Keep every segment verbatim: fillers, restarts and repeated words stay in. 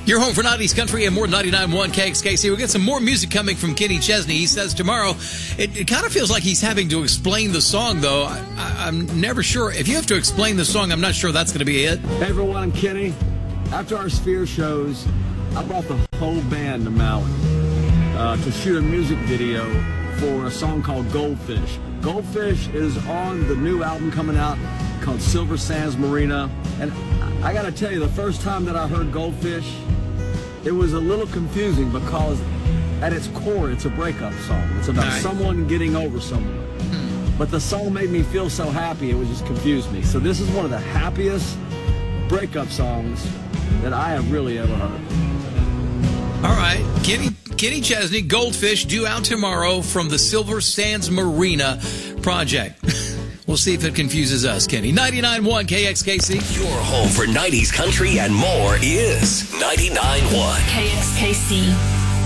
You're home for nineties country and more ninety-nine point one K X K C. We'll get some more music coming from Kenny Chesney. He says tomorrow, it, it kind of feels like he's having to explain the song, though. I, I, I'm never sure. If you have to explain the song, I'm not sure that's going to be it. Hey, everyone, I'm Kenny. After our Sphere shows, I brought the whole band to Maui uh, to shoot a music video for a song called Goldfish. Goldfish is on the new album coming out called Silver Sands Marina. And I got to tell you, the first time that I heard Goldfish, it was a little confusing because at its core, it's a breakup song. It's about right. someone getting over someone. Hmm. But the song made me feel so happy, it would just confuse me. So this is one of the happiest breakup songs that I have really ever heard. All right. Kenny, Kenny Chesney, Goldfish, due out tomorrow from the Silver Sands Marina project. We'll see if it confuses us, Kenny. ninety-nine point one K X K C. Your home for nineties country and more is ninety-nine point one K X K C.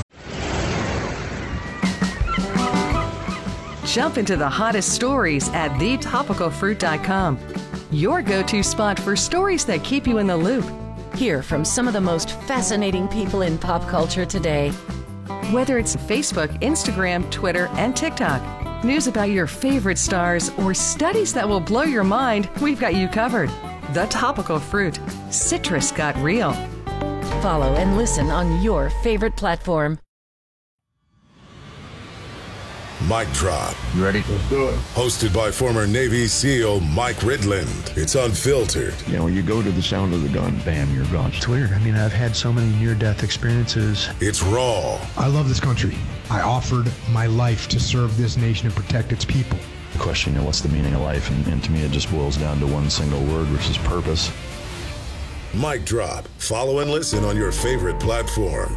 Jump into the hottest stories at the topical fruit dot com. Your go-to spot for stories that keep you in the loop. Hear from some of the most fascinating people in pop culture today. Whether it's Facebook, Instagram, Twitter, and TikTok. News about your favorite stars or studies that will blow your mind, we've got you covered. The Topical Fruit. Citrus got real. Follow and listen on your favorite platform. Mic Drop. You ready? Let's do it. Hosted by former Navy SEAL Mike Ridland. It's unfiltered. You know, you go to the sound of the gun, bam, you're gone. It's weird. I mean, I've had so many near-death experiences. It's raw. I love this country. I offered my life to serve this nation and protect its people. The question, you know, what's the meaning of life? And, and to me, it just boils down to one single word, which is purpose. Mic Drop. Follow and listen on your favorite platform.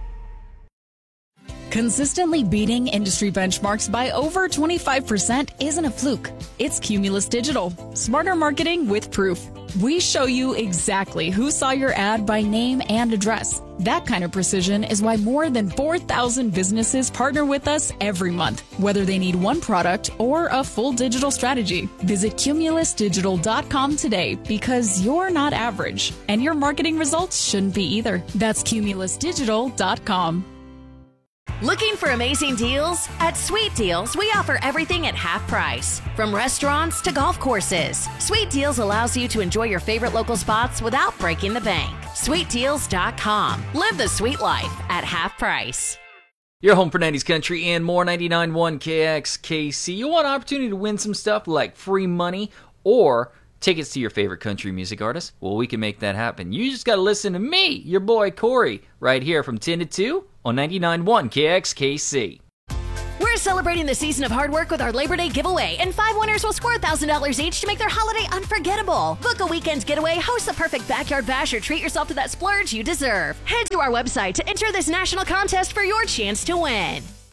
Consistently beating industry benchmarks by over twenty-five percent isn't a fluke. It's Cumulus Digital. Smarter marketing with proof. We show you exactly who saw your ad by name and address. That kind of precision is why more than four thousand businesses partner with us every month, whether they need one product or a full digital strategy. Visit cumulus digital dot com today because you're not average, and your marketing results shouldn't be either. That's cumulus digital dot com. Looking for amazing deals? At Sweet Deals, we offer everything at half price. From restaurants to golf courses, Sweet Deals allows you to enjoy your favorite local spots without breaking the bank. sweet deals dot com. Live the sweet life at half price. Your home for nineties country and more, ninety-nine point one K X K C. You want an opportunity to win some stuff like free money or tickets to your favorite country music artist? Well, we can make that happen. You just got to listen to me, your boy Corey, right here from ten to two on ninety-nine point one K X K C. We're celebrating the season of hard work with our Labor Day giveaway, and five winners will score one thousand dollars each to make their holiday unforgettable. Book a weekend getaway, host the perfect backyard bash, or treat yourself to that splurge you deserve. Head to our website to enter this national contest for your chance to win.